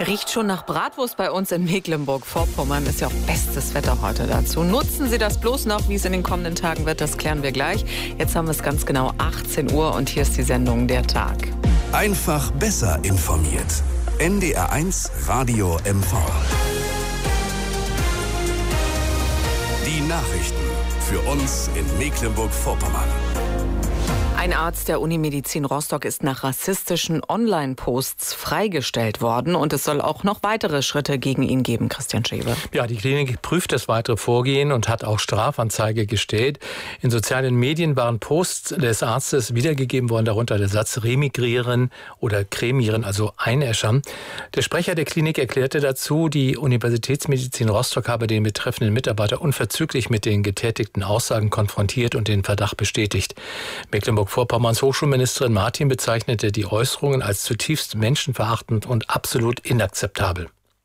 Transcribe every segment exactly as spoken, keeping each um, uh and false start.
Riecht schon nach Bratwurst bei uns in Mecklenburg-Vorpommern. Ist ja auch bestes Wetter heute dazu. Nutzen Sie das bloß noch, wie es in den kommenden Tagen wird, das klären wir gleich. Jetzt haben wir es ganz genau achtzehn Uhr und hier ist die Sendung Der Tag. Einfach besser informiert. N D R eins Radio M V. Die Nachrichten für uns in Mecklenburg-Vorpommern. Ein Arzt der Unimedizin Rostock ist nach rassistischen Online-Posts freigestellt worden und es soll auch noch weitere Schritte gegen ihn geben, Christian Schewe. Ja, die Klinik prüft das weitere Vorgehen und hat auch Strafanzeige gestellt. In sozialen Medien waren Posts des Arztes wiedergegeben worden, darunter der Satz remigrieren oder cremieren, also einäschern. Der Sprecher der Klinik erklärte dazu, die Universitätsmedizin Rostock habe den betreffenden Mitarbeiter unverzüglich mit den getätigten Aussagen konfrontiert und den Verdacht bestätigt. Mecklenburg Vorpommerns Hochschulministerin Martin bezeichnete die Äußerungen als zutiefst menschenverachtend und absolut inakzeptabel.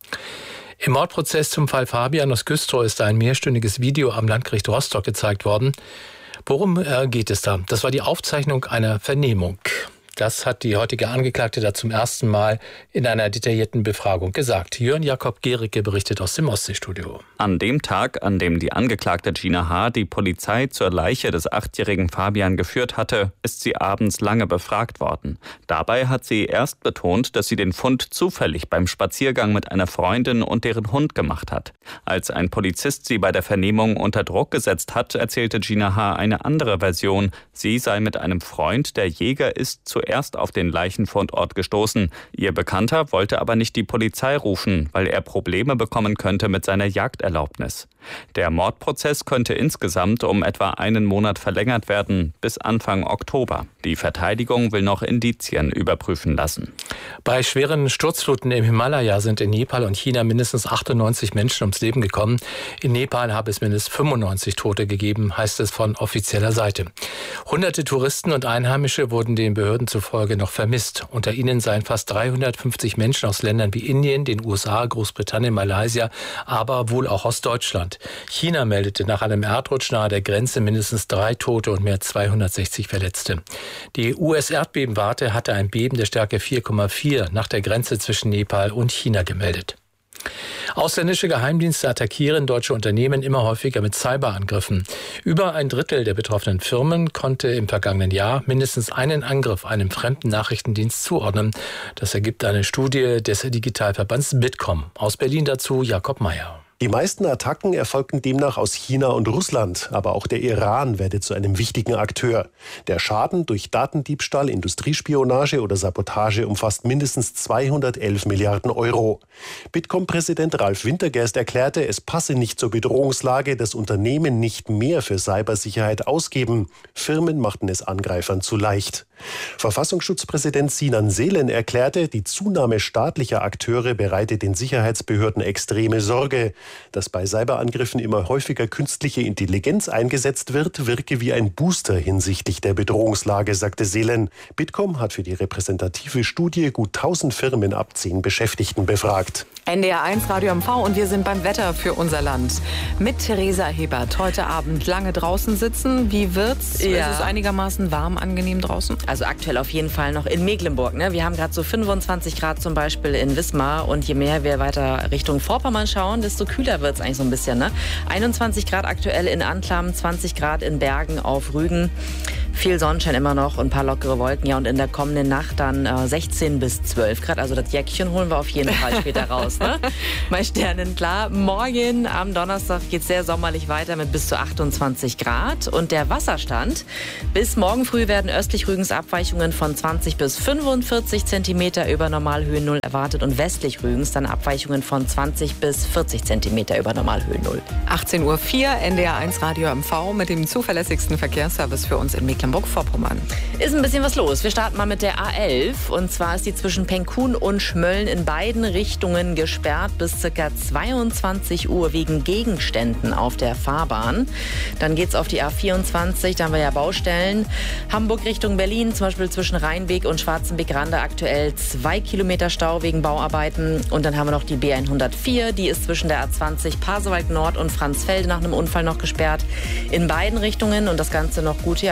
Im Mordprozess zum Fall Fabian aus Güstrow ist ein mehrstündiges Video am Landgericht Rostock gezeigt worden. Worum geht es da? Das war die Aufzeichnung einer Vernehmung. Das hat die heutige Angeklagte da zum ersten Mal in einer detaillierten Befragung gesagt. Jörn Jakob Gericke berichtet aus dem Ostseestudio. An dem Tag, an dem die Angeklagte Gina H. die Polizei zur Leiche des achtjährigen Fabian geführt hatte, ist sie abends lange befragt worden. Dabei hat sie erst betont, dass sie den Fund zufällig beim Spaziergang mit einer Freundin und deren Hund gemacht hat. Als ein Polizist sie bei der Vernehmung unter Druck gesetzt hat, erzählte Gina H. eine andere Version. Sie sei mit einem Freund, der Jäger ist, zu erst auf den Leichenfundort gestoßen. Ihr Bekannter wollte aber nicht die Polizei rufen, weil er Probleme bekommen könnte mit seiner Jagderlaubnis. Der Mordprozess könnte insgesamt um etwa einen Monat verlängert werden, bis Anfang Oktober. Die Verteidigung will noch Indizien überprüfen lassen. Bei schweren Sturzfluten im Himalaya sind in Nepal und China mindestens achtundneunzig Menschen ums Leben gekommen. In Nepal habe es mindestens fünfundneunzig Tote gegeben, heißt es von offizieller Seite. Hunderte Touristen und Einheimische wurden den Behörden zufolge noch vermisst. Unter ihnen seien fast dreihundertfünfzig Menschen aus Ländern wie Indien, den U S A, Großbritannien, Malaysia, aber wohl auch aus Deutschland. China meldete nach einem Erdrutsch nahe der Grenze mindestens drei Tote und mehr als zweihundertsechzig Verletzte. Die U S-Erdbebenwarte hatte ein Beben der Stärke vier Komma vier nach der Grenze zwischen Nepal und China gemeldet. Ausländische Geheimdienste attackieren deutsche Unternehmen immer häufiger mit Cyberangriffen. Über ein Drittel der betroffenen Firmen konnte im vergangenen Jahr mindestens einen Angriff einem fremden Nachrichtendienst zuordnen. Das ergibt eine Studie des Digitalverbands Bitkom. Aus Berlin dazu Jakob Mayer. Die meisten Attacken erfolgten demnach aus China und Russland, aber auch der Iran werde zu einem wichtigen Akteur. Der Schaden durch Datendiebstahl, Industriespionage oder Sabotage umfasst mindestens zweihundertelf Milliarden Euro. Bitkom-Präsident Ralf Wintergerst erklärte, es passe nicht zur Bedrohungslage, dass Unternehmen nicht mehr für Cybersicherheit ausgeben. Firmen machten es Angreifern zu leicht. Verfassungsschutzpräsident Sinan Selen erklärte, die Zunahme staatlicher Akteure bereite den Sicherheitsbehörden extreme Sorge. Dass bei Cyberangriffen immer häufiger künstliche Intelligenz eingesetzt wird, wirke wie ein Booster hinsichtlich der Bedrohungslage, sagte Selen. Bitkom hat für die repräsentative Studie gut tausend Firmen ab zehn Beschäftigten befragt. N D R eins Radio M V und wir sind beim Wetter für unser Land. Mit Theresa Hebert heute Abend lange draußen sitzen. Wie wird's? Ja. Ist es einigermaßen warm, angenehm draußen? Also aktuell auf jeden Fall noch in Mecklenburg. Ne? Wir haben gerade so fünfundzwanzig Grad zum Beispiel in Wismar. Und je mehr wir weiter Richtung Vorpommern schauen, desto kühler wird es eigentlich so ein bisschen. Ne? einundzwanzig Grad aktuell in Anklam, zwanzig Grad in Bergen auf Rügen. Viel Sonnenschein immer noch und ein paar lockere Wolken. Ja, und in der kommenden Nacht dann äh, sechzehn bis zwölf Grad. Also das Jäckchen holen wir auf jeden Fall später raus. Ne? Mal sternenklar. Morgen am Donnerstag geht es sehr sommerlich weiter mit bis zu achtundzwanzig Grad. Und der Wasserstand: bis morgen früh werden östlich Rügens Abweichungen von zwanzig bis fünfundvierzig Zentimeter über Normalhöhe Null erwartet und westlich Rügens dann Abweichungen von zwanzig bis vierzig Zentimeter über Normalhöhe Null. achtzehn Uhr vier, N D R eins Radio M V mit dem zuverlässigsten Verkehrsservice für uns in Mecklenburg-Vorpommern. Ist ein bisschen was los. Wir starten mal mit der A elf. Und zwar ist die zwischen Penkun und Schmölln in beiden Richtungen gesperrt bis ca. zweiundzwanzig Uhr wegen Gegenständen auf der Fahrbahn. Dann geht's auf die A vierundzwanzig, da haben wir ja Baustellen. Hamburg Richtung Berlin, zum Beispiel zwischen Rheinweg und Schwarzenbeck-Rande aktuell zwei Kilometer Stau wegen Bauarbeiten. Und dann haben wir noch die B hundertvier, die ist zwischen der A zwanzig Pasewalk Nord und Franzfelde nach einem Unfall noch gesperrt. In beiden Richtungen und das Ganze noch gut, ja eigentlich nur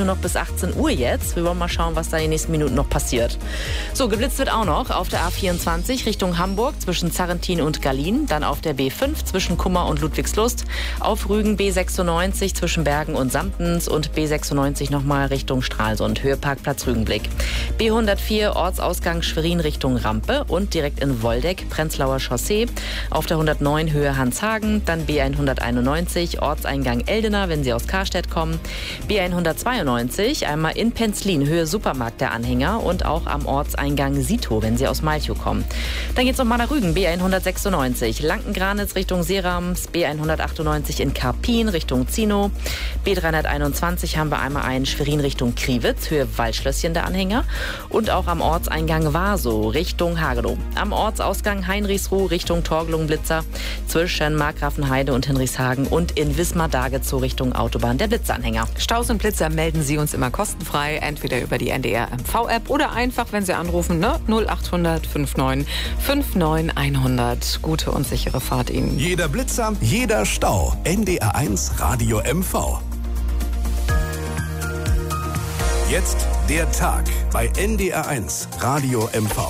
nur noch bis achtzehn Uhr jetzt. Wir wollen mal schauen, was da in den nächsten Minuten noch passiert. So, geblitzt wird auch noch auf der A vierundzwanzig Richtung Hamburg zwischen Zarrentin und Gallien. Dann auf der B fünf zwischen Kummer und Ludwigslust. Auf Rügen B sechsundneunzig zwischen Bergen und Samtens und B sechsundneunzig nochmal Richtung Stralsund. Höheparkplatz Rügenblick. B hundertvier Ortsausgang Schwerin Richtung Rampe und direkt in Woldeck Prenzlauer Chaussee. Auf der hundertneun Höhe Hanshagen. Dann B hunderteinundneunzig Ortseingang Eldener, wenn Sie aus Karstedt kommen. B hundertzweiundneunzig einmal in Penzlin Höhe Supermarkt der Anhänger und auch am Ortseingang Sito, wenn Sie aus Malchow kommen. Dann geht es nochmal nach Rügen, B hundertsechsundneunzig Lankengranitz Richtung Seerams, B hundertachtundneunzig in Karpin Richtung Zino, B dreihunderteinundzwanzig haben wir einmal einen Schwerin Richtung Kriwitz, Höhe Waldschlösschen der Anhänger und auch am Ortseingang Warsow Richtung Hagenow. Am Ortsausgang Heinrichsruh Richtung Torgelung-Blitzer zwischen Markgrafenheide und Hinrichshagen und in Wismar-Dagezow Richtung Autobahn der Blitzanhänger. Staus und Blitzer melden Sie uns immer kostenfrei, entweder über die N D R M V-App oder einfach, wenn Sie anrufen, ne? null achthundert neunundfünfzig neunundfünfzig hundert. Gute und sichere Fahrt Ihnen. Jeder Blitzer, jeder Stau. N D R eins Radio M V. Jetzt der Tag bei N D R eins Radio M V.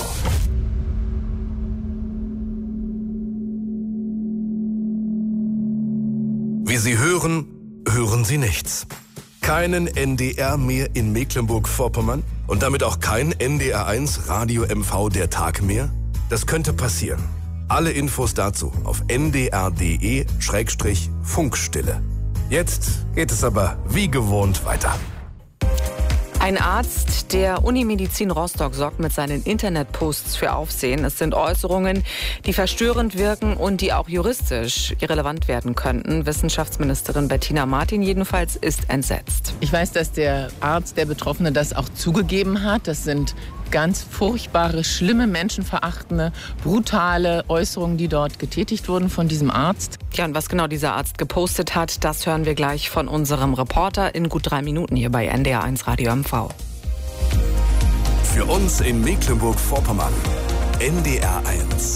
Wie Sie hören, hören Sie nichts. Keinen N D R mehr in Mecklenburg-Vorpommern und damit auch kein N D R eins Radio M V der Tag mehr? Das könnte passieren. Alle Infos dazu auf n d r punkt d e Schrägstrich Funkstille. Jetzt geht es aber wie gewohnt weiter. Ein Arzt der Unimedizin Rostock sorgt mit seinen Internetposts für Aufsehen. Es sind Äußerungen, die verstörend wirken und die auch juristisch irrelevant werden könnten. Wissenschaftsministerin Bettina Martin jedenfalls ist entsetzt. Ich weiß, dass der Arzt, der Betroffene, das auch zugegeben hat. Das sind ganz furchtbare, schlimme, menschenverachtende, brutale Äußerungen, die dort getätigt wurden von diesem Arzt. Ja, und was genau dieser Arzt gepostet hat, das hören wir gleich von unserem Reporter in gut drei Minuten hier bei N D R eins Radio M V. Für uns in Mecklenburg-Vorpommern N D R eins.